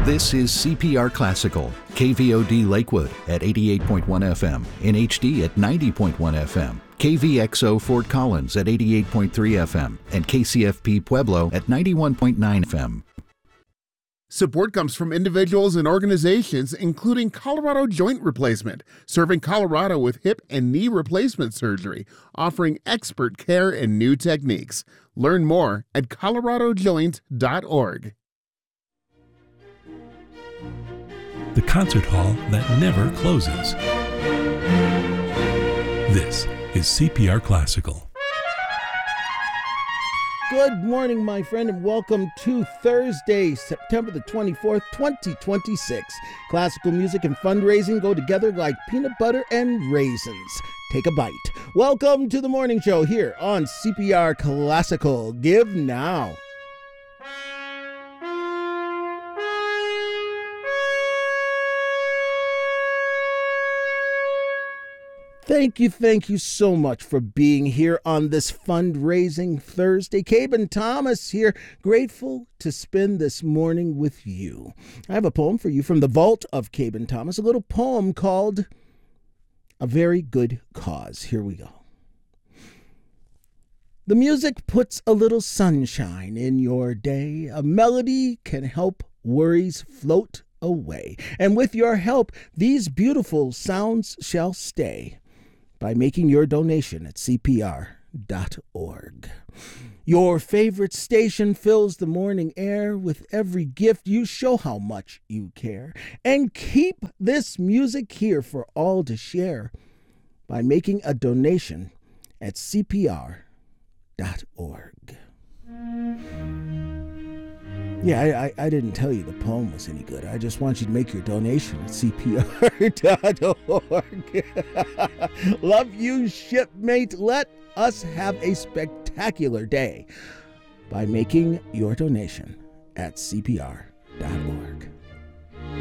This is CPR Classical, KVOD Lakewood at 88.1 FM, in HD at 90.1 FM, KVXO Fort Collins at 88.3 FM, and KCFP Pueblo at 91.9 FM. Support comes from individuals and organizations, including Colorado Joint Replacement, serving Colorado with hip and knee replacement surgery, offering expert care and new techniques. Learn more at coloradojoint.org. The concert hall that never closes. This is CPR Classical. Good morning, my friend, and welcome to Thursday, September the 24th, 2026. Classical music and fundraising go together like peanut butter and raisins. Take a bite. Welcome to the morning show here on CPR Classical. Give now. Thank you so much for being here on this fundraising Thursday. Caben Thomas here, grateful to spend this morning with you. I have a poem for you from the vault of Caben Thomas, a little poem called A Very Good Cause. Here we go. The music puts a little sunshine in your day. A melody can help worries float away. And with your help, these beautiful sounds shall stay by making your donation at CPR.org. Your favorite station fills the morning air. With every gift, you show how much you care. And keep this music here for all to share by making a donation at CPR.org. Yeah, I didn't tell you the poem was any good. I just want you to make your donation at CPR.org. Love you, shipmate. Let us have a spectacular day by making your donation at CPR.org.